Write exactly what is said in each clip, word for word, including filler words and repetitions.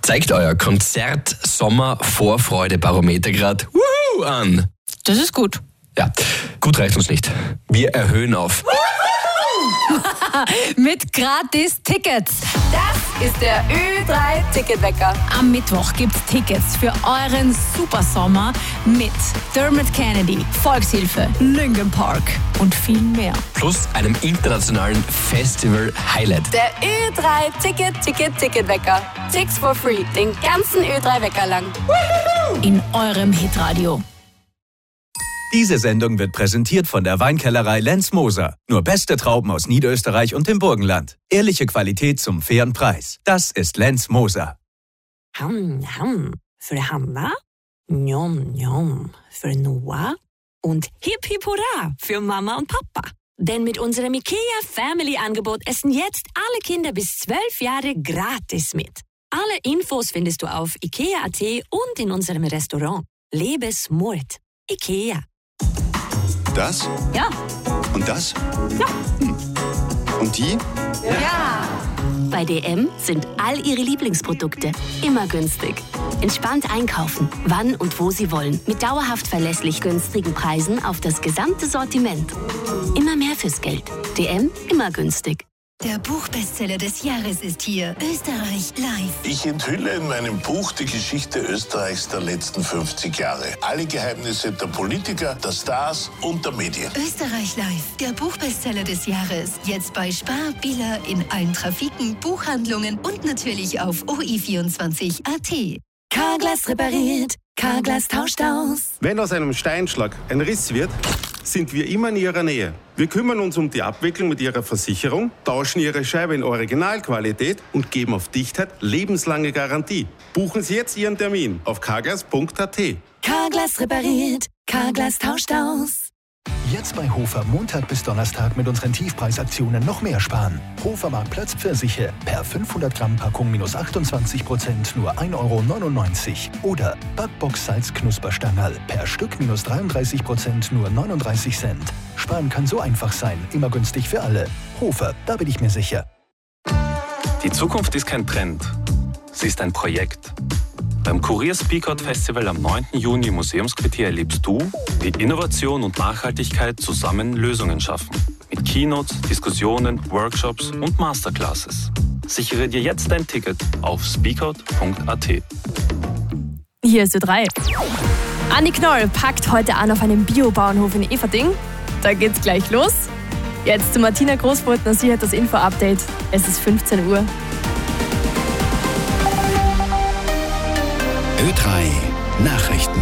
Zeigt euer Konzert-Sommer-Vorfreude-Barometer gerade Wuhu an. Das ist gut. Ja, gut reicht uns nicht. Wir erhöhen auf. Mit Gratis-Tickets. Das ist der Ö drei Ticketwecker. Am Mittwoch gibt's Tickets für euren Supersommer mit Dermot Kennedy, Volkshilfe, Linkin Park und viel mehr. Plus einem internationalen Festival-Highlight. Der Ö drei Ticket, Ticket, Ticketwecker. Tickets for free, den ganzen Ö drei Wecker lang. In eurem Hitradio. Diese Sendung wird präsentiert von der Weinkellerei Lenz Moser. Nur beste Trauben aus Niederösterreich und dem Burgenland. Ehrliche Qualität zum fairen Preis. Das ist Lenz Moser. Ham, ham. Für Hanna, njom, njom. Für Noah und hip hip hurra für Mama und Papa. Denn mit unserem IKEA Family Angebot essen jetzt alle Kinder bis zwölf Jahre gratis mit. Alle Infos findest du auf ikea punkt at und in unserem Restaurant. Lebe smart. IKEA. Das? Ja. Und das? Ja. Hm. Und die? Ja. Bei D M sind all ihre Lieblingsprodukte immer günstig. Entspannt einkaufen, wann und wo sie wollen. Mit dauerhaft verlässlich günstigen Preisen auf das gesamte Sortiment. Immer mehr fürs Geld. D M, immer günstig. Der Buchbestseller des Jahres ist hier. Österreich live. Ich enthülle in meinem Buch die Geschichte Österreichs der letzten fünfzig Jahre. Alle Geheimnisse der Politiker, der Stars und der Medien. Österreich live. Der Buchbestseller des Jahres. Jetzt bei Spar, Billa, in allen Trafiken, Buchhandlungen und natürlich auf O I vierundzwanzig Punkt at. Carglass repariert, Carglass tauscht aus. Wenn aus einem Steinschlag ein Riss wird, sind wir immer in Ihrer Nähe. Wir kümmern uns um die Abwicklung mit Ihrer Versicherung, tauschen Ihre Scheibe in Originalqualität und geben auf Dichtheit lebenslange Garantie. Buchen Sie jetzt Ihren Termin auf carglass punkt at. Carglass repariert, Carglass tauscht aus. Jetzt bei Hofer Montag bis Donnerstag mit unseren Tiefpreisaktionen noch mehr sparen. Hofer Marktplatz Pfirsiche per fünfhundert Gramm Packung minus achtundzwanzig Prozent nur ein Euro neunundneunzig. Oder Backbox Salz Knusperstangerl per Stück minus dreiunddreißig Prozent nur neununddreißig Cent. Sparen kann so einfach sein, immer günstig für alle. Hofer, da bin ich mir sicher. Die Zukunft ist kein Trend, sie ist ein Projekt. Beim Kurier Speakout Festival am neunten Juni im Museumsquartier erlebst du, wie Innovation und Nachhaltigkeit zusammen Lösungen schaffen. Mit Keynotes, Diskussionen, Workshops und Masterclasses. Sichere dir jetzt dein Ticket auf speakout punkt at. Hier ist Ö drei. Anni Knoll packt heute an auf einem Biobauernhof in Eferding. Da geht's gleich los. Jetzt zu Martina Großbrotner, sie hat das Info-Update. Es ist fünfzehn Uhr. Ö drei Nachrichten.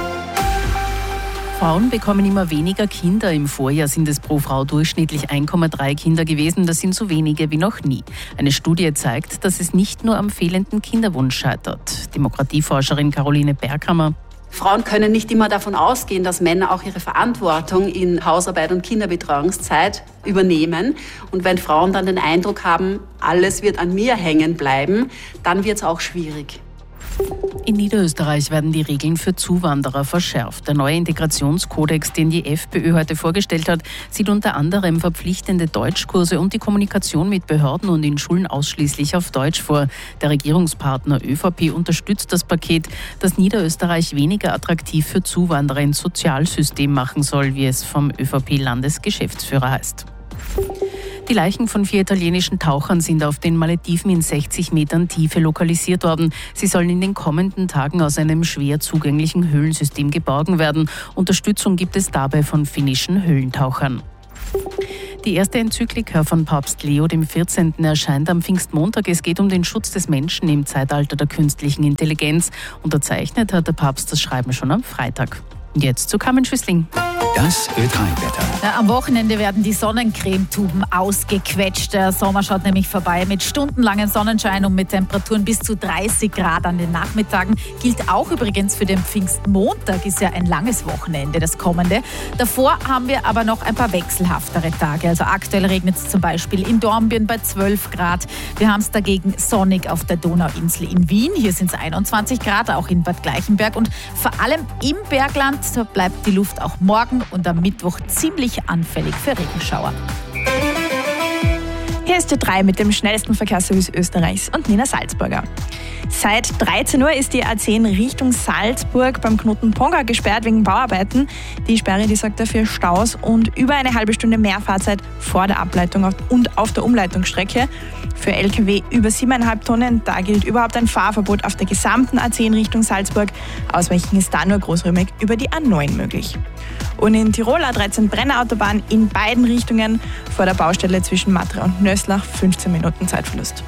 Frauen bekommen immer weniger Kinder. Im Vorjahr sind es pro Frau durchschnittlich eins Komma drei Kinder gewesen. Das sind so wenige wie noch nie. Eine Studie zeigt, dass es nicht nur am fehlenden Kinderwunsch scheitert. Demokratieforscherin Caroline Berghammer. Frauen können nicht immer davon ausgehen, dass Männer auch ihre Verantwortung in Hausarbeit und Kinderbetreuungszeit übernehmen. Und wenn Frauen dann den Eindruck haben, alles wird an mir hängen bleiben, dann wird es auch schwierig. In Niederösterreich werden die Regeln für Zuwanderer verschärft. Der neue Integrationskodex, den die FPÖ heute vorgestellt hat, sieht unter anderem verpflichtende Deutschkurse und die Kommunikation mit Behörden und in Schulen ausschließlich auf Deutsch vor. Der Regierungspartner ÖVP unterstützt das Paket, das Niederösterreich weniger attraktiv für Zuwanderer ins Sozialsystem machen soll, wie es vom ÖVP-Landesgeschäftsführer heißt. Die Leichen von vier italienischen Tauchern sind auf den Malediven in sechzig Metern Tiefe lokalisiert worden. Sie sollen in den kommenden Tagen aus einem schwer zugänglichen Höhlensystem geborgen werden. Unterstützung gibt es dabei von finnischen Höhlentauchern. Die erste Enzyklika von Papst Leo der vierzehnte. erscheint am Pfingstmontag. Es geht um den Schutz des Menschen im Zeitalter der künstlichen Intelligenz. Unterzeichnet hat der Papst das Schreiben schon am Freitag. Jetzt zu Carmen Schüssling. Das Ö drei Wetter. Ja, am Wochenende werden die Sonnencremetuben ausgequetscht. Der Sommer schaut nämlich vorbei mit stundenlangen Sonnenschein und mit Temperaturen bis zu dreißig Grad an den Nachmittagen. Gilt auch übrigens für den Pfingstmontag, ist ja ein langes Wochenende, das kommende. Davor haben wir aber noch ein paar wechselhaftere Tage. Also aktuell regnet es zum Beispiel in Dornbirn bei zwölf Grad. Wir haben es dagegen sonnig auf der Donauinsel in Wien. Hier sind es einundzwanzig Grad, auch in Bad Gleichenberg. Und vor allem im Bergland bleibt die Luft auch morgen und am Mittwoch ziemlich anfällig für Regenschauer. Hier ist Ö drei mit dem schnellsten Verkehrsservice Österreichs und Nina Salzburger. Seit dreizehn Uhr ist die A zehn Richtung Salzburg beim Knoten Ponga gesperrt wegen Bauarbeiten. Die Sperre, die sorgt dafür Staus und über eine halbe Stunde mehr Fahrzeit vor der Ableitung und auf der Umleitungsstrecke. Für L K W über siebeneinhalb Tonnen, da gilt überhaupt ein Fahrverbot auf der gesamten A zehn Richtung Salzburg. Ausweichen ist da nur großräumig über die A neun möglich. Und in Tirol A dreizehn Brenner-Autobahn in beiden Richtungen vor der Baustelle zwischen Matra und Nöslach fünfzehn Minuten Zeitverlust.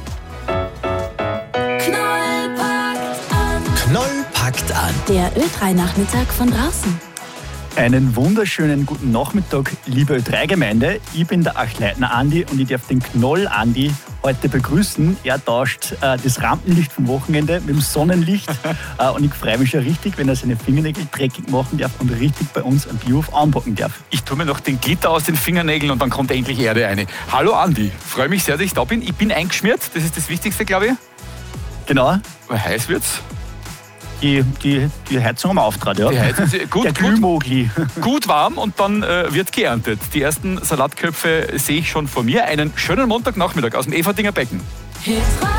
Knoll packt an. Der Ö drei Nachmittag von draußen. Einen wunderschönen guten Nachmittag, liebe Ö drei Gemeinde. Ich bin der Achleitner Andi und ich darf den Knoll Andi heute begrüßen. Er tauscht äh, das Rampenlicht vom Wochenende mit dem Sonnenlicht äh, und ich freue mich schon richtig, wenn er seine Fingernägel dreckig machen darf und richtig bei uns am Biohof anpacken darf. Ich tue mir noch den Glitter aus den Fingernägeln und dann kommt endlich Erde rein. Hallo Andi, freue mich sehr, dass ich da bin. Ich bin eingeschmiert, das ist das Wichtigste, glaube ich. Genau. Weil heiß wird's. Die, die, die Heizung haben wir aufgetragen, ja. Die Heizung, gut, der Glühmogli. Gut warm und dann äh, wird geerntet. Die ersten Salatköpfe sehe ich schon vor mir. Einen schönen Montagnachmittag aus dem Everdinger Becken.